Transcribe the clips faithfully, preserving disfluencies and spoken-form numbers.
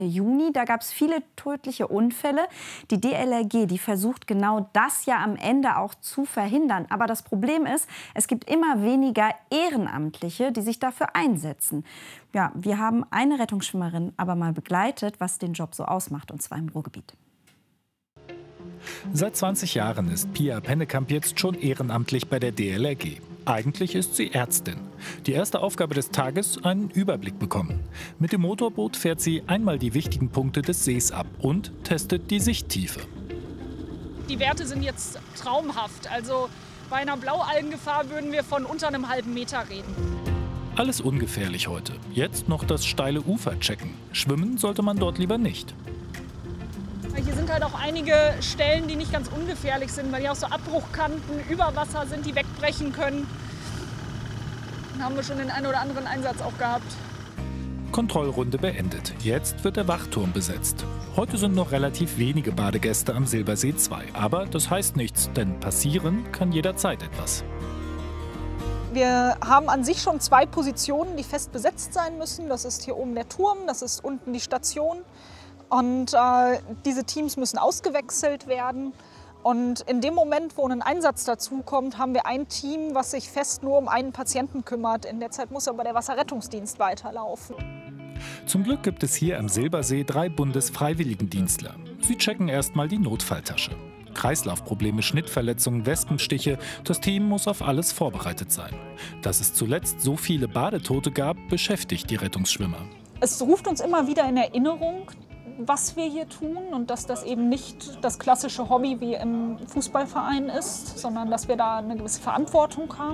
Juni, da gab es viele tödliche Unfälle. Die D L R G, die versucht genau das ja am Ende auch zu verhindern. Aber das Problem ist, es gibt immer weniger Ehrenamtliche, die sich dafür einsetzen. Ja, wir haben eine Rettungsschwimmerin aber mal begleitet, was den Job so ausmacht, und zwar im Ruhrgebiet. Seit zwanzig Jahren ist Pia Pennekamp jetzt schon ehrenamtlich bei der D L R G. Eigentlich ist sie Ärztin. Die erste Aufgabe des Tages: einen Überblick bekommen. Mit dem Motorboot fährt sie einmal die wichtigen Punkte des Sees ab und testet die Sichttiefe. Die Werte sind jetzt traumhaft. Also bei einer Blaualgengefahr würden wir von unter einem halben Meter reden. Alles ungefährlich heute. Jetzt noch das steile Ufer checken. Schwimmen sollte man dort lieber nicht. Hier sind halt auch einige Stellen, die nicht ganz ungefährlich sind, weil hier auch so Abbruchkanten über Wasser sind, die wegbrechen können. Da haben wir schon den einen oder anderen Einsatz auch gehabt. Kontrollrunde beendet. Jetzt wird der Wachturm besetzt. Heute sind noch relativ wenige Badegäste am Silbersee zwei. Aber das heißt nichts, denn passieren kann jederzeit etwas. Wir haben an sich schon zwei Positionen, die fest besetzt sein müssen. Das ist hier oben der Turm, das ist unten die Station. Und äh, diese Teams müssen ausgewechselt werden. Und in dem Moment, wo ein Einsatz dazukommt, haben wir ein Team, was sich fest nur um einen Patienten kümmert. In der Zeit muss aber der Wasserrettungsdienst weiterlaufen. Zum Glück gibt es hier am Silbersee drei Bundesfreiwilligendienstler. Sie checken erstmal die Notfalltasche. Kreislaufprobleme, Schnittverletzungen, Wespenstiche. Das Team muss auf alles vorbereitet sein. Dass es zuletzt so viele Badetote gab, beschäftigt die Rettungsschwimmer. Es ruft uns immer wieder in Erinnerung, was wir hier tun, und dass das eben nicht das klassische Hobby wie im Fußballverein ist, sondern dass wir da eine gewisse Verantwortung haben.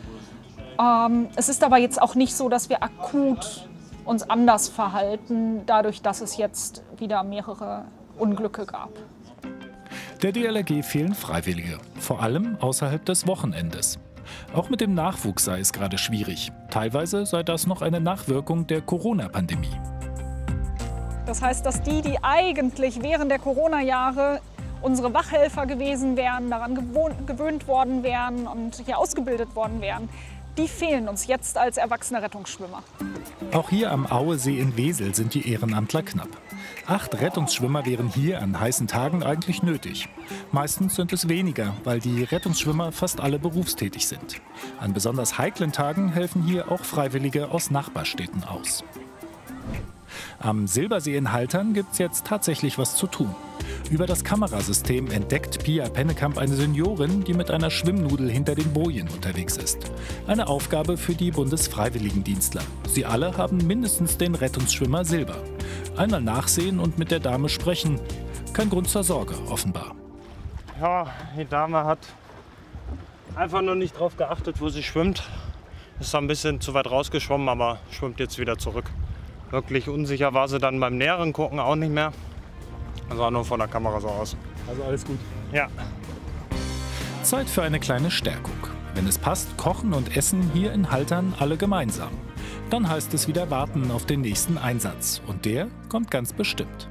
Ähm, es ist aber jetzt auch nicht so, dass wir akut uns anders verhalten, dadurch, dass es jetzt wieder mehrere Unglücke gab. Der D L R G fehlen Freiwillige, vor allem außerhalb des Wochenendes. Auch mit dem Nachwuchs sei es gerade schwierig. Teilweise sei das noch eine Nachwirkung der Corona-Pandemie. Das heißt, dass die, die eigentlich während der Corona-Jahre unsere Wachhelfer gewesen wären, daran gewöhnt worden wären und hier ausgebildet worden wären, die fehlen uns jetzt als erwachsene Rettungsschwimmer. Auch hier am Auesee in Wesel sind die Ehrenamtler knapp. Acht Rettungsschwimmer wären hier an heißen Tagen eigentlich nötig. Meistens sind es weniger, weil die Rettungsschwimmer fast alle berufstätig sind. An besonders heiklen Tagen helfen hier auch Freiwillige aus Nachbarstädten aus. Am Silbersee in Haltern gibt es jetzt tatsächlich was zu tun. Über das Kamerasystem entdeckt Pia Pennekamp eine Seniorin, die mit einer Schwimmnudel hinter den Bojen unterwegs ist. Eine Aufgabe für die Bundesfreiwilligendienstler. Sie alle haben mindestens den Rettungsschwimmer Silber. Einmal nachsehen und mit der Dame sprechen. Kein Grund zur Sorge, offenbar. Ja, die Dame hat einfach nur nicht drauf geachtet, wo sie schwimmt. Ist ein bisschen zu weit rausgeschwommen, aber schwimmt jetzt wieder zurück. Wirklich unsicher war sie dann beim näheren Gucken auch nicht mehr. Das sah nur von der Kamera so aus. Also alles gut? Ja. Zeit für eine kleine Stärkung. Wenn es passt, kochen und essen hier in Haltern alle gemeinsam. Dann heißt es wieder warten auf den nächsten Einsatz. Und der kommt ganz bestimmt.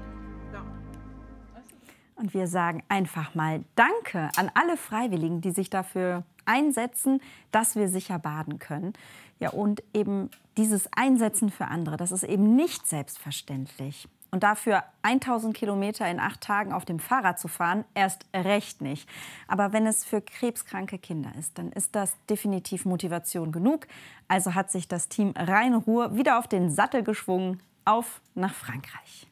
Und wir sagen einfach mal Danke an alle Freiwilligen, die sich dafür einsetzen, dass wir sicher baden können. Ja, und eben dieses Einsetzen für andere, das ist eben nicht selbstverständlich. Und dafür tausend Kilometer in acht Tagen auf dem Fahrrad zu fahren, erst recht nicht. Aber wenn es für krebskranke Kinder ist, dann ist das definitiv Motivation genug. Also hat sich das Team Rhein-Ruhr wieder auf den Sattel geschwungen, auf nach Frankreich.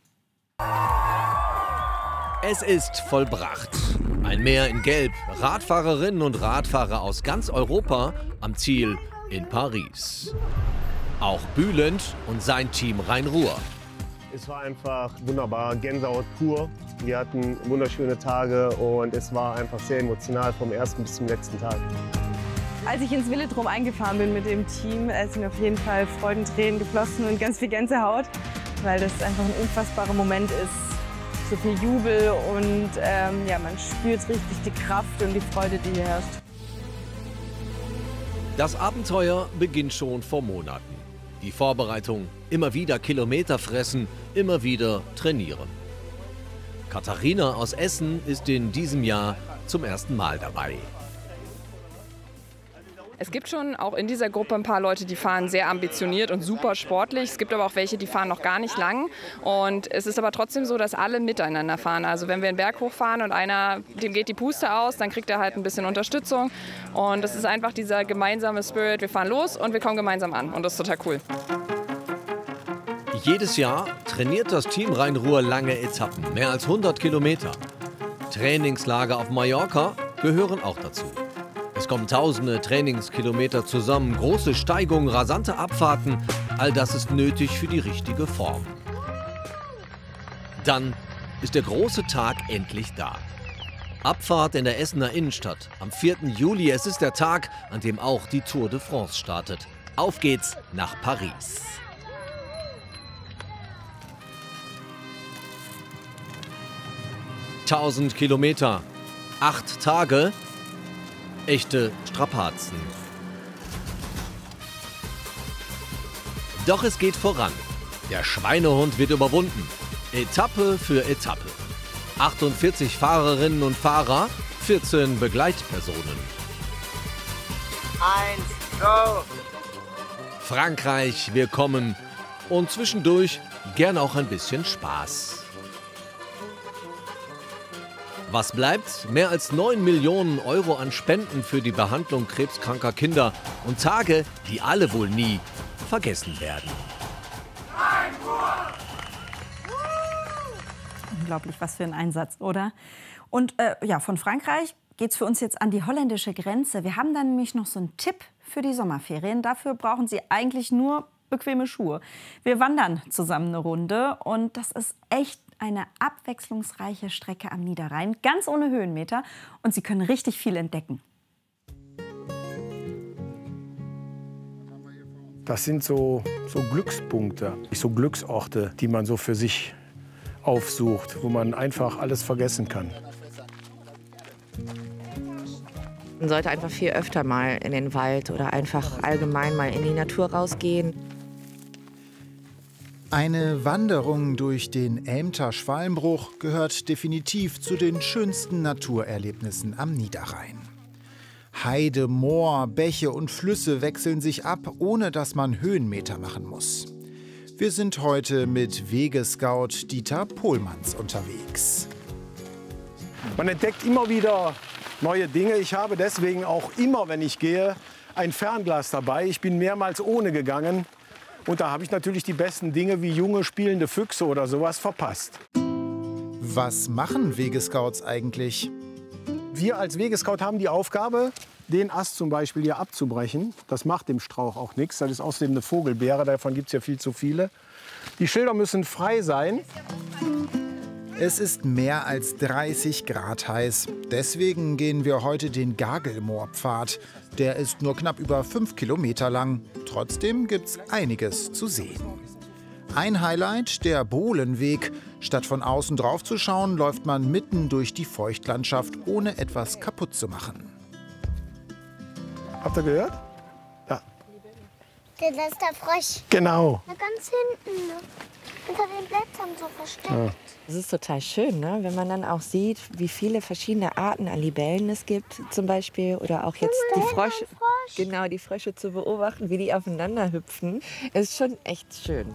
Es ist vollbracht. Ein Meer in Gelb, Radfahrerinnen und Radfahrer aus ganz Europa am Ziel in Paris. Auch Bülent und sein Team Rhein-Ruhr. Es war einfach wunderbar, Gänsehaut pur. Wir hatten wunderschöne Tage und es war einfach sehr emotional vom ersten bis zum letzten Tag. Als ich ins Velodrom eingefahren bin mit dem Team, sind auf jeden Fall Freudentränen geflossen und ganz viel Gänsehaut, weil das einfach ein unfassbarer Moment ist. So viel Jubel und ähm, ja, man spürt richtig die Kraft und die Freude, die hier herrscht. Das Abenteuer beginnt schon vor Monaten. Die Vorbereitung, immer wieder Kilometer fressen, immer wieder trainieren. Katharina aus Essen ist in diesem Jahr zum ersten Mal dabei. Es gibt schon auch in dieser Gruppe ein paar Leute, die fahren sehr ambitioniert und super sportlich. Es gibt aber auch welche, die fahren noch gar nicht lang. Und es ist aber trotzdem so, dass alle miteinander fahren. Also wenn wir einen Berg hochfahren und einer, dem geht die Puste aus, dann kriegt er halt ein bisschen Unterstützung. Und es ist einfach dieser gemeinsame Spirit. Wir fahren los und wir kommen gemeinsam an. Und das ist total cool. Jedes Jahr trainiert das Team Rhein-Ruhr lange Etappen, mehr als hundert Kilometer. Trainingslager auf Mallorca gehören auch dazu. Es kommen tausende Trainingskilometer zusammen, große Steigungen, rasante Abfahrten. All das ist nötig für die richtige Form. Dann ist der große Tag endlich da. Abfahrt in der Essener Innenstadt am vierten Juli. Es ist der Tag, an dem auch die Tour de France startet. Auf geht's nach Paris. tausend Kilometer, acht Tage. Echte Strapazen. Doch es geht voran. Der Schweinehund wird überwunden. Etappe für Etappe. achtundvierzig Fahrerinnen und Fahrer, vierzehn Begleitpersonen. Eins, go! Frankreich, wir kommen. Und zwischendurch gern auch ein bisschen Spaß. Was bleibt? Mehr als neun Millionen Euro an Spenden für die Behandlung krebskranker Kinder und Tage, die alle wohl nie vergessen werden. Unglaublich, was für ein Einsatz, oder? Und äh, ja, von Frankreich geht es für uns jetzt an die holländische Grenze. Wir haben da nämlich noch so einen Tipp für die Sommerferien. Dafür brauchen Sie eigentlich nur bequeme Schuhe. Wir wandern zusammen eine Runde und das ist echt eine abwechslungsreiche Strecke am Niederrhein, ganz ohne Höhenmeter, und Sie können richtig viel entdecken. Das sind so, so Glückspunkte, so Glücksorte, die man so für sich aufsucht, wo man einfach alles vergessen kann. Man sollte einfach viel öfter mal in den Wald oder einfach allgemein mal in die Natur rausgehen. Eine Wanderung durch den Elmter Schwalmbruch gehört definitiv zu den schönsten Naturerlebnissen am Niederrhein. Heide, Moor, Bäche und Flüsse wechseln sich ab, ohne dass man Höhenmeter machen muss. Wir sind heute mit Wegescout Dieter Pohlmanns unterwegs. Man entdeckt immer wieder neue Dinge. Ich habe deswegen auch immer, wenn ich gehe, ein Fernglas dabei. Ich bin mehrmals ohne gegangen. Und da habe ich natürlich die besten Dinge wie junge spielende Füchse oder sowas verpasst. Was machen Wegescouts eigentlich? Wir als Wegescout haben die Aufgabe, den Ast zum Beispiel hier abzubrechen. Das macht dem Strauch auch nichts. Das ist außerdem eine Vogelbeere, davon gibt es ja viel zu viele. Die Schilder müssen frei sein. Es ist mehr als dreißig Grad heiß. Deswegen gehen wir heute den Gagelmoorpfad. Der ist nur knapp über fünf Kilometer lang. Trotzdem gibt's einiges zu sehen. Ein Highlight, der Bohlenweg. Statt von außen drauf zu schauen, läuft man mitten durch die Feuchtlandschaft, ohne etwas kaputt zu machen. Habt ihr gehört? Ja. Der ist der Frosch. Genau. Na, ganz hinten, ne? Unter den Blättern so versteckt. Ja. Es ist total schön, ne? Wenn man dann auch sieht, wie viele verschiedene Arten an Libellen es gibt, zum Beispiel. Oder auch jetzt die Frösche, Frosch. genau, die Frösche zu beobachten, wie die aufeinander hüpfen. Es ist schon echt schön.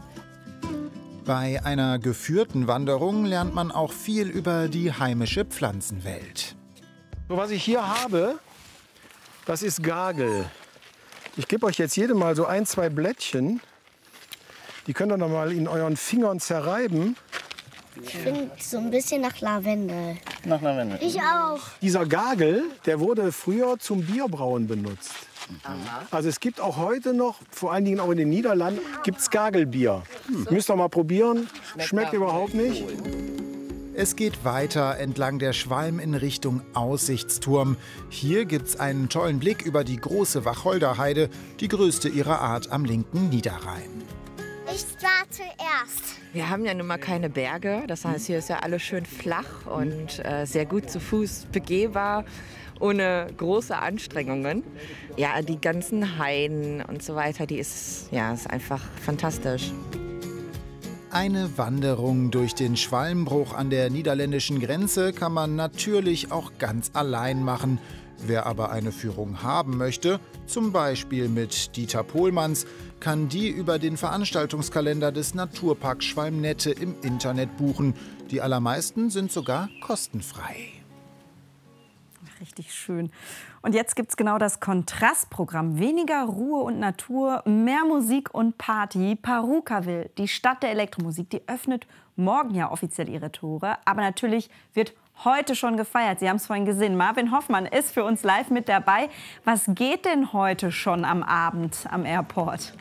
Bei einer geführten Wanderung lernt man auch viel über die heimische Pflanzenwelt. So, was ich hier habe, das ist Gagel. Ich gebe euch jetzt jedem mal so ein, zwei Blättchen. Die könnt ihr noch mal in euren Fingern zerreiben. Ich finde so ein bisschen nach Lavendel. Nach Lavendel. Ich auch. Dieser Gagel, der wurde früher zum Bierbrauen benutzt. Aha. Also es gibt auch heute noch, vor allen Dingen auch in den Niederlanden, gibt's Gagelbier. Hm. Müsst ihr mal probieren. Schmeckt, Schmeckt überhaupt nicht. Es geht weiter entlang der Schwalm in Richtung Aussichtsturm. Hier gibt's einen tollen Blick über die große Wacholderheide, die größte ihrer Art am linken Niederrhein. Ich war zuerst. Wir haben ja nun mal keine Berge. Das heißt, hier ist ja alles schön flach und äh, sehr gut zu Fuß begehbar, ohne große Anstrengungen. Ja, die ganzen Heiden und so weiter, die ist, ja, ist einfach fantastisch. Eine Wanderung durch den Schwalmbruch an der niederländischen Grenze kann man natürlich auch ganz allein machen. Wer aber eine Führung haben möchte, zum Beispiel mit Dieter Pohlmanns, kann die über den Veranstaltungskalender des Naturparks Schwalmnette im Internet buchen. Die allermeisten sind sogar kostenfrei. Richtig schön. Und jetzt gibt es genau das Kontrastprogramm. Weniger Ruhe und Natur, mehr Musik und Party. Parukaville, die Stadt der Elektromusik, die öffnet morgen ja offiziell ihre Tore. Aber natürlich wird heute schon gefeiert. Sie haben es vorhin gesehen. Marvin Hoffmann ist für uns live mit dabei. Was geht denn heute schon am Abend am Airport?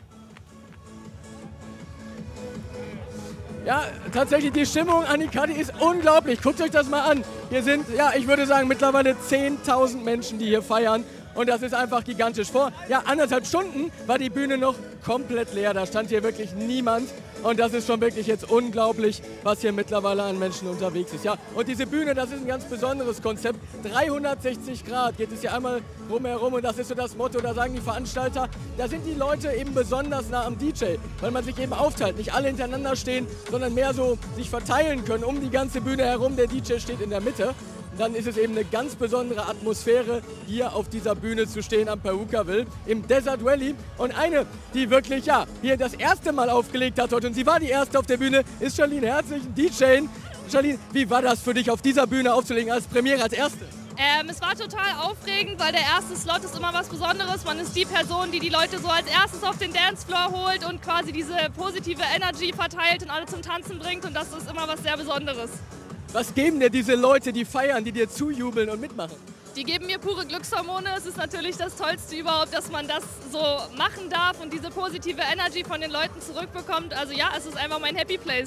Ja, tatsächlich, die Stimmung, Annika, die ist unglaublich. Guckt euch das mal an. Hier sind, ja, ich würde sagen, mittlerweile zehntausend Menschen, die hier feiern. Und das ist einfach gigantisch. Vor ja, anderthalb Stunden war die Bühne noch komplett leer. Da stand hier wirklich niemand. Und das ist schon wirklich jetzt unglaublich, was hier mittlerweile an Menschen unterwegs ist. Ja, und diese Bühne, das ist ein ganz besonderes Konzept. dreihundertsechzig Grad geht es hier einmal rumherum. Und das ist so das Motto, da sagen die Veranstalter, da sind die Leute eben besonders nah am D J. Weil man sich eben aufteilt, nicht alle hintereinander stehen, sondern mehr so sich verteilen können um die ganze Bühne herum. Der D J steht in der Mitte. Dann ist es eben eine ganz besondere Atmosphäre, hier auf dieser Bühne zu stehen am Parukaville im Desert Valley. Und eine, die wirklich, ja, hier das erste Mal aufgelegt hat heute, und sie war die erste auf der Bühne, ist Charlene Herzlich, D J. Charlene, wie war das für dich, auf dieser Bühne aufzulegen als Premiere, als Erste? Ähm, es war total aufregend, weil der erste Slot ist immer was Besonderes. Man ist die Person, die die Leute so als erstes auf den Dancefloor holt und quasi diese positive Energy verteilt und alle zum Tanzen bringt. Und das ist immer was sehr Besonderes. Was geben dir diese Leute, die feiern, die dir zujubeln und mitmachen? Die geben mir pure Glückshormone. Es ist natürlich das Tollste überhaupt, dass man das so machen darf und diese positive Energy von den Leuten zurückbekommt. Also ja, es ist einfach mein Happy Place.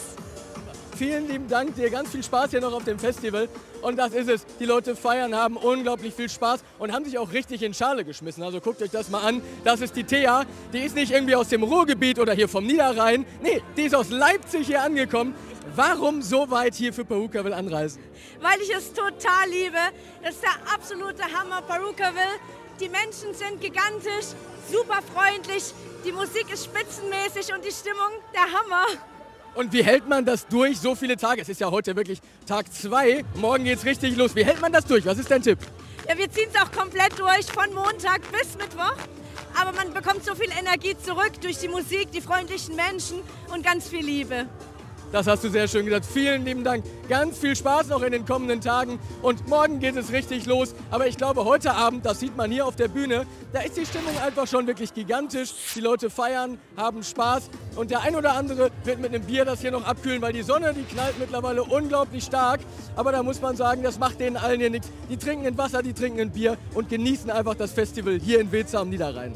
Vielen lieben Dank, dir ganz viel Spaß hier noch auf dem Festival. Und das ist es. Die Leute feiern, haben unglaublich viel Spaß und haben sich auch richtig in Schale geschmissen. Also guckt euch das mal an. Das ist die Thea. Die ist nicht irgendwie aus dem Ruhrgebiet oder hier vom Niederrhein. Nee, die ist aus Leipzig hier angekommen. Warum so weit hier für Parukaville anreisen? Weil ich es total liebe. Das ist der absolute Hammer, Parukaville. Die Menschen sind gigantisch, super freundlich. Die Musik ist spitzenmäßig und die Stimmung der Hammer. Und wie hält man das durch so viele Tage? Es ist ja heute wirklich Tag zwei. Morgen geht's richtig los. Wie hält man das durch? Was ist dein Tipp? Ja, wir ziehen es auch komplett durch, von Montag bis Mittwoch. Aber man bekommt so viel Energie zurück durch die Musik, die freundlichen Menschen und ganz viel Liebe. Das hast du sehr schön gesagt. Vielen lieben Dank. Ganz viel Spaß noch in den kommenden Tagen. Und morgen geht es richtig los. Aber ich glaube, heute Abend, das sieht man hier auf der Bühne, da ist die Stimmung einfach schon wirklich gigantisch. Die Leute feiern, haben Spaß. Und der ein oder andere wird mit einem Bier das hier noch abkühlen, weil die Sonne, die knallt mittlerweile unglaublich stark. Aber da muss man sagen, das macht denen allen hier nichts. Die trinken ein Wasser, die trinken ein Bier und genießen einfach das Festival hier in Weeze am Niederrhein.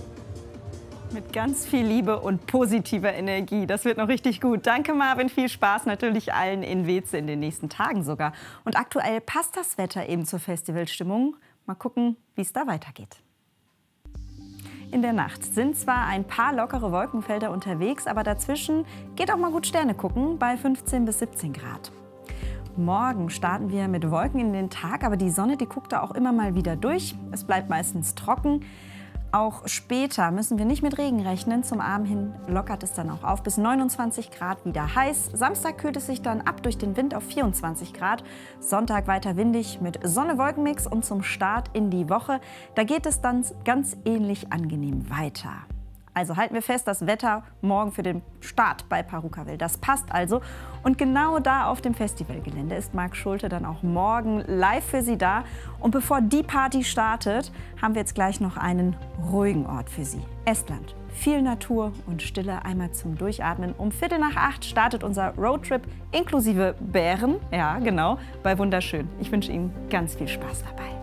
Mit ganz viel Liebe und positiver Energie. Das wird noch richtig gut. Danke, Marvin. Viel Spaß natürlich allen in Weeze in den nächsten Tagen sogar. Und aktuell passt das Wetter eben zur Festivalstimmung. Mal gucken, wie es da weitergeht. In der Nacht sind zwar ein paar lockere Wolkenfelder unterwegs, aber dazwischen geht auch mal gut Sterne gucken bei fünfzehn bis siebzehn Grad. Morgen starten wir mit Wolken in den Tag, aber die Sonne, die guckt da auch immer mal wieder durch. Es bleibt meistens trocken. Auch später müssen wir nicht mit Regen rechnen. Zum Abend hin lockert es dann auch auf. Bis neunundzwanzig Grad wieder heiß. Samstag kühlt es sich dann ab durch den Wind auf vierundzwanzig Grad. Sonntag weiter windig mit Sonne-Wolkenmix und zum Start in die Woche, da geht es dann ganz ähnlich angenehm weiter. Also halten wir fest, das Wetter morgen für den Start bei Parukaville, das passt also. Und genau da auf dem Festivalgelände ist Marc Schulte dann auch morgen live für Sie da. Und bevor die Party startet, haben wir jetzt gleich noch einen ruhigen Ort für Sie. Estland. Viel Natur und Stille einmal zum Durchatmen. Um Viertel nach acht startet unser Roadtrip inklusive Bären, ja genau, bei Wunderschön. Ich wünsche Ihnen ganz viel Spaß dabei.